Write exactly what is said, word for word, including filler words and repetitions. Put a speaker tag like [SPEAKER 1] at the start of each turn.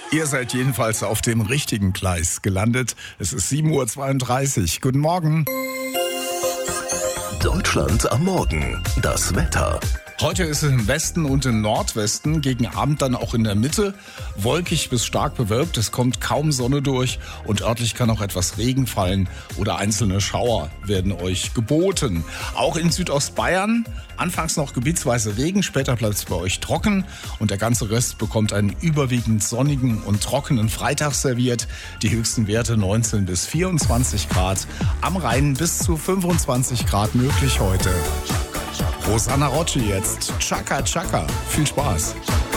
[SPEAKER 1] Ihr seid jedenfalls auf dem richtigen Gleis gelandet. Es ist sieben Uhr zweiunddreißig. Guten Morgen.
[SPEAKER 2] Deutschland am Morgen. Das Wetter.
[SPEAKER 1] Heute ist es im Westen und im Nordwesten, gegen Abend dann auch in der Mitte. Wolkig bis stark bewölkt, es kommt kaum Sonne durch und örtlich kann auch etwas Regen fallen oder einzelne Schauer werden euch geboten. Auch in Südostbayern anfangs noch gebietsweise Regen, später bleibt es bei euch trocken und der ganze Rest bekommt einen überwiegend sonnigen und trockenen Freitag serviert. Die höchsten Werte neunzehn bis vierundzwanzig Grad, am Rhein bis zu fünfundzwanzig Grad möglich heute. Rosanna Rocci jetzt. Chaka Chaka. Viel Spaß.